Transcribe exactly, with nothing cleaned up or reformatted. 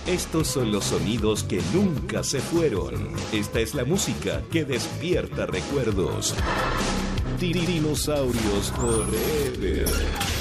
Estos son los sonidos que nunca se fueron. Esta es la música que despierta recuerdos. Dinosaurios Forever.